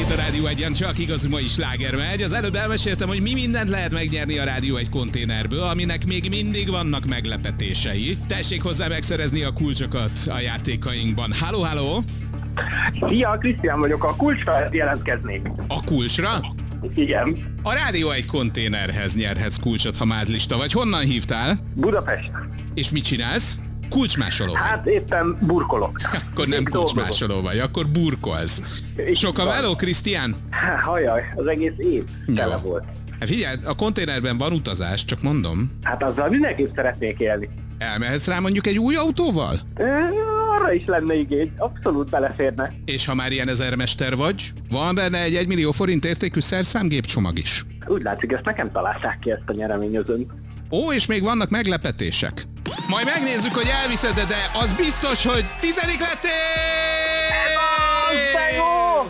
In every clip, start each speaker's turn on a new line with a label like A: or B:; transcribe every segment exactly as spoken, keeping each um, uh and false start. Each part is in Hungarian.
A: itt a Rádió egyen, csak igaz, ma is sláger megy. Az előbb elmeséltem, hogy mi mindent lehet megnyerni a Rádió egy konténerből, aminek még mindig vannak meglepetései. Tessék hozzá megszerezni a kulcsokat a játékainkban. Halló, halló!
B: Szia, Krisztián vagyok, a kulcsra jelentkeznék.
A: A kulcsra?
B: Igen.
A: A Rádió egy konténerhez nyerhetsz kulcsot, ha mázlista vagy. Honnan hívtál?
B: Budapest.
A: És mit csinálsz? Kulcsmásoló vagy.
B: Hát éppen burkolok.
A: Akkor nem
B: Még
A: kulcsmásoló vagy, akkor burkolsz.
B: Így
A: Sok a
B: van.
A: meló, Krisztián?
B: Há, Hajaj, az egész év tele volt.
A: Hát figyelj, a konténerben van utazás, csak mondom.
B: Hát azzal mindenképp szeretnék élni.
A: Elmehetsz rá mondjuk egy új autóval?
B: E, arra is lenne igény, abszolút beleférne.
A: És ha már ilyen ezermester vagy, van benne egy egymillió forint értékű szerszámgépcsomag is.
B: Úgy látszik, ezt nekem találták ki, ezt a nyereményözőn.
A: Ó, és még vannak meglepetések. Majd megnézzük, hogy elviszed, de az biztos, hogy tizedik lettél!
B: Az de jó!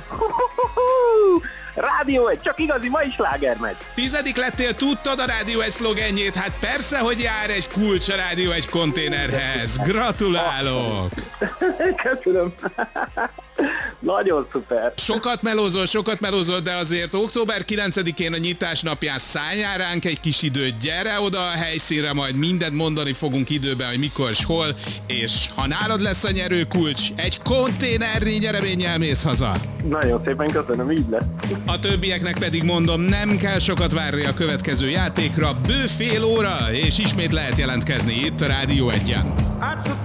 B: Rádió egy, csak igazi, ma is sláger megy.
A: Tizedik lettél, tudtad a Rádió egy szlogenjét? Hát persze, hogy jár egy kulcs a Rádió egy konténerhez. Gratulálok!
B: Köszönöm. Nagyon szuper.
A: Sokat melózol, sokat melózol, de azért október kilencedikén a nyitás napján szálljál ránk egy kis időt, gyere oda a helyszínre, majd mindent mondani fogunk időben, hogy mikor és hol, és ha nálad lesz a nyerőkulcs, egy konténernyi nyereménnyel mész haza.
B: Nagyon szépen köszönöm, így lesz.
A: A többieknek pedig mondom, nem kell sokat várni a következő játékra, bő fél óra, és ismét lehet jelentkezni itt a Rádió egyen.